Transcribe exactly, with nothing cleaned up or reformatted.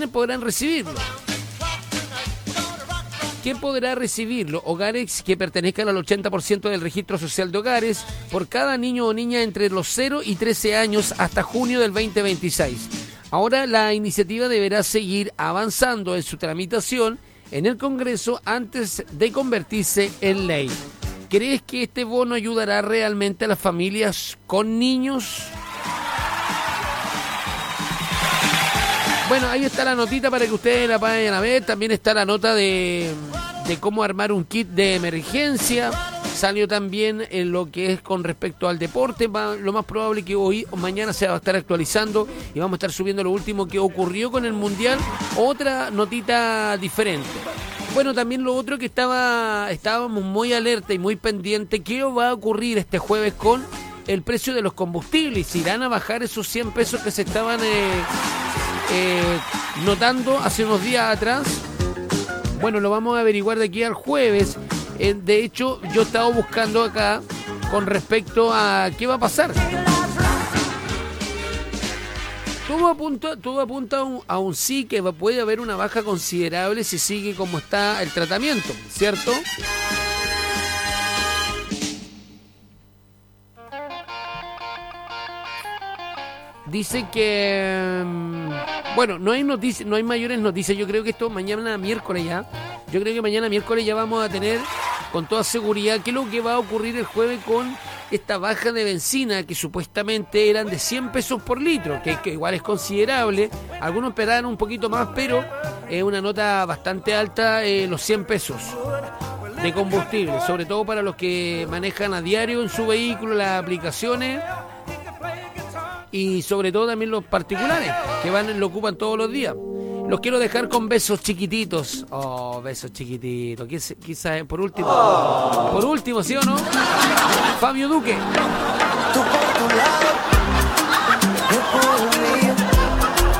¿quiénes podrán recibirlo? ¿Quién podrá recibirlo? Hogares que pertenezcan al ochenta por ciento del registro social de hogares por cada niño o niña entre los cero y trece años hasta junio del veinte veintiséis. Ahora la iniciativa deberá seguir avanzando en su tramitación en el Congreso antes de convertirse en ley. ¿Crees que este bono ayudará realmente a las familias con niños? Bueno, ahí está la notita para que ustedes la vayan a ver. También está la nota de, de cómo armar un kit de emergencia. Salió también en lo que es con respecto al deporte. Va, lo más probable es que hoy o mañana se va a estar actualizando y vamos a estar subiendo lo último que ocurrió con el Mundial. Otra notita diferente. Bueno, también lo otro que estaba estábamos muy alerta y muy pendiente. ¿Qué va a ocurrir este jueves con el precio de los combustibles? ¿Irán a bajar esos cien pesos que se estaban... Eh, Eh, notando hace unos días atrás? Bueno, lo vamos a averiguar de aquí al jueves. Eh, de hecho, yo estaba buscando acá con respecto a qué va a pasar. Todo apunta, todo apunta a un, a un sí, que puede haber una baja considerable si sigue como está el tratamiento, ¿cierto? Dice que... Bueno, no hay noticias, no hay mayores noticias. Yo creo que esto mañana miércoles ya. Yo creo que mañana miércoles ya vamos a tener con toda seguridad qué es lo que va a ocurrir el jueves con esta baja de benzina que supuestamente eran de cien pesos por litro, que, que igual es considerable. Algunos esperaban un poquito más, pero es eh, una nota bastante alta, eh, los cien pesos de combustible, sobre todo para los que manejan a diario en su vehículo las aplicaciones. Y sobre todo también los particulares, que van lo ocupan todos los días. Los quiero dejar con besos chiquititos. Oh, besos chiquititos. Quizás, por último. Oh. Por último, ¿sí o no? Fabio Duque.